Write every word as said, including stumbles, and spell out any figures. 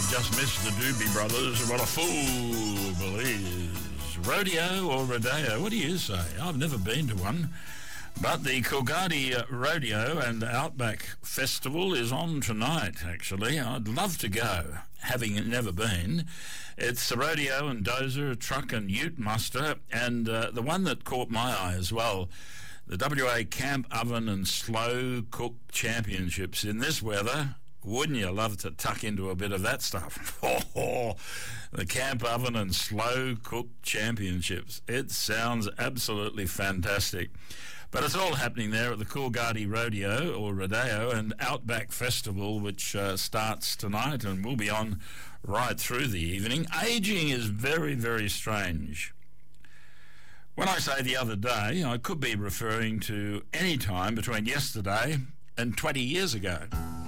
just missed the Doobie Brothers. What a fool believes. Rodeo or rodeo? What do you say? I've never been to one. But the Coolgardie Rodeo and Outback Festival is on tonight, actually. I'd love to go, having never been. It's a rodeo and dozer, truck and ute muster, and uh, the one that caught my eye as well, the W A Camp Oven and Slow Cook Championships. In this weather, wouldn't you love to tuck into a bit of that stuff? The Camp Oven and Slow Cook Championships. It sounds absolutely fantastic. But it's all happening there at the Coolgardie Rodeo, or Rodeo, and Outback Festival, which uh, starts tonight and will be on right through the evening. Ageing is very, very strange. When I say the other day, I could be referring to any time between yesterday and twenty years ago.